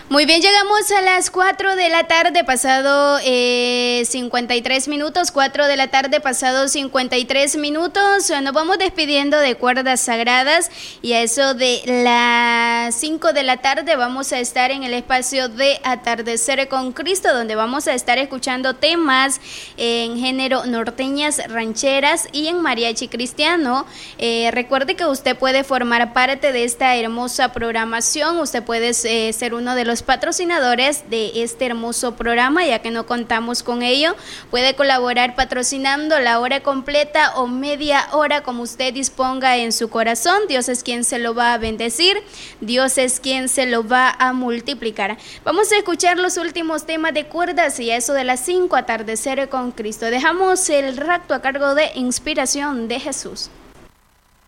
Muy bien, llegamos a las 4 de la tarde, pasado 53 minutos, 4 de la tarde, pasado 53 minutos. Nos vamos despidiendo de Cuerdas Sagradas y a eso de las 5 de la tarde vamos a estar en el espacio de Atardecer con Cristo, donde vamos a estar escuchando temas en género norteñas, rancheras y en mariachi cristiano. Recuerde que usted puede formar parte de esta hermosa programación, usted puede ser uno de los patrocinadores de este hermoso programa, ya que no contamos con ello. Puede colaborar patrocinando la hora completa o media hora, como usted disponga en su corazón. Dios es quien se lo va a bendecir, Dios es quien se lo va a multiplicar. Vamos a escuchar los últimos temas de cuerdas y a eso de las 5, Atardecer con Cristo. Dejamos el rapto a cargo de Inspiración de Jesús.